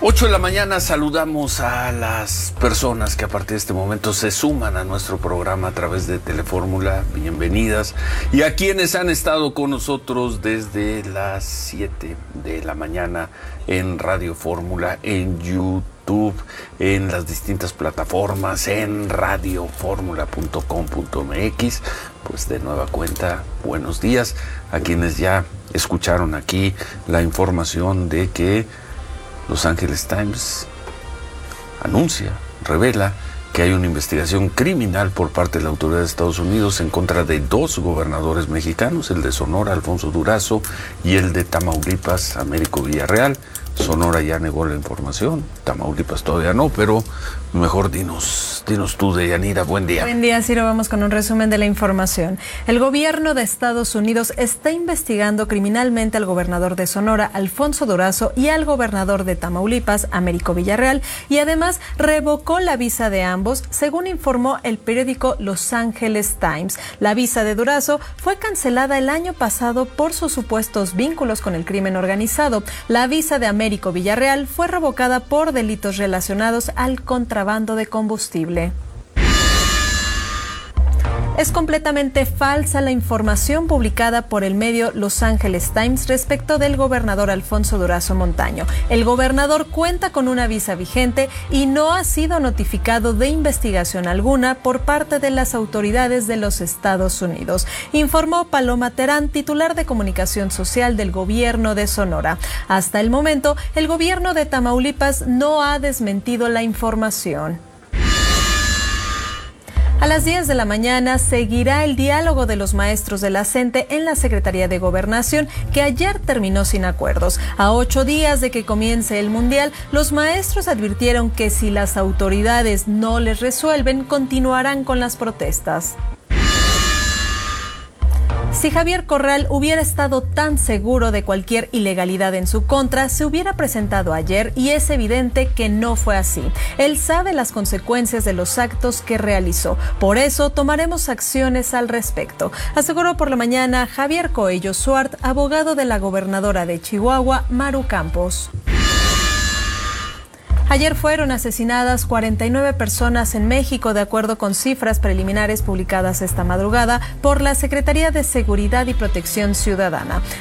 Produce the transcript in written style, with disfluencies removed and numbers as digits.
8 de la mañana, saludamos a las personas que a partir de este momento se suman a nuestro programa a través de Telefórmula. Bienvenidas. Y a quienes han estado con nosotros desde las 7 de la mañana en Radio Fórmula, en YouTube, en las distintas plataformas, en radioformula.com.mx. Pues de nueva cuenta, buenos días a quienes ya escucharon aquí la información de que Los Angeles Times revela que hay una investigación criminal por parte de la autoridad de Estados Unidos en contra de dos gobernadores mexicanos, el de Sonora, Alfonso Durazo, y el de Tamaulipas, Américo Villarreal. Sonora ya negó la información, Tamaulipas todavía no, pero mejor dinos tú, Deyanira, buen día. Buen día, Ciro, vamos con un resumen de la información. El gobierno de Estados Unidos está investigando criminalmente al gobernador de Sonora, Alfonso Durazo, y al gobernador de Tamaulipas, Américo Villarreal, y además revocó la visa de ambos, según informó el periódico Los Angeles Times. La visa de Durazo fue cancelada el año pasado por sus supuestos vínculos con el crimen organizado. La visa de Américo Villarreal fue revocada por delitos relacionados al contrabando de combustible. Es completamente falsa la información publicada por el medio Los Angeles Times respecto del gobernador Alfonso Durazo Montaño. El gobernador cuenta con una visa vigente y no ha sido notificado de investigación alguna por parte de las autoridades de los Estados Unidos, informó Paloma Terán, titular de comunicación social del gobierno de Sonora. Hasta el momento, el gobierno de Tamaulipas no ha desmentido la información. A las 10 de la mañana seguirá el diálogo de los maestros de la CENTE en la Secretaría de Gobernación, que ayer terminó sin acuerdos. A 8 días de que comience el Mundial, los maestros advirtieron que si las autoridades no les resuelven, continuarán con las protestas. Si Javier Corral hubiera estado tan seguro de cualquier ilegalidad en su contra, se hubiera presentado ayer, y es evidente que no fue así. Él sabe las consecuencias de los actos que realizó. Por eso tomaremos acciones al respecto, aseguró por la mañana Javier Coello Suart, abogado de la gobernadora de Chihuahua, Maru Campos. Ayer fueron asesinadas 49 personas en México, de acuerdo con cifras preliminares publicadas esta madrugada por la Secretaría de Seguridad y Protección Ciudadana.